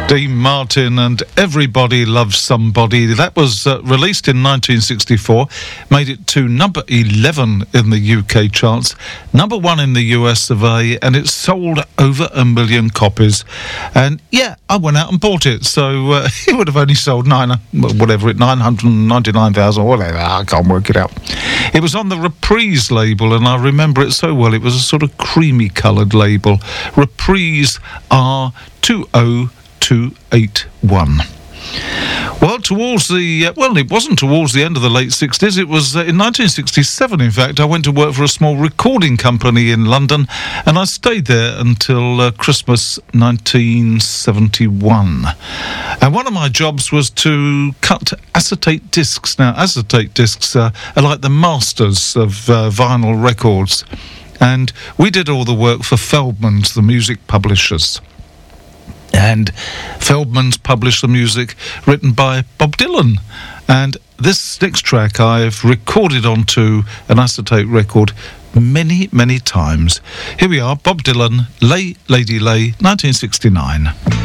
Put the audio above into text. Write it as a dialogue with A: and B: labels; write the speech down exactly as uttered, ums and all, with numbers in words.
A: Dean Martin and Everybody Loves Somebody. That was uh, released in nineteen sixty-four, made it to number eleven in the U K charts, number one in the U S of A, and it sold over a million copies. And yeah, I went out and bought it, so uh, it would have only sold nine, whatever it, nine hundred ninety-nine thousand, whatever, I can't work it out. It was on the Reprise label, and I remember it so well. It was a sort of creamy coloured label, Reprise R two oh two eight one. Well, towards the, uh, well, it wasn't towards the end of the late sixties. It was uh, in nineteen sixty-seven, in fact. I went to work for a small recording company in London, and I stayed there until uh, Christmas nineteen seventy-one. And one of my jobs was to cut acetate discs. Now, acetate discs uh, are like the masters of uh, vinyl records. And we did all the work for Feldman's, the music publishers. And Feldman's published the music written by Bob Dylan. And this next track I've recorded onto an acetate record many, many times. Here we are, Bob Dylan, Lay, Lady Lay, nineteen sixty-nine.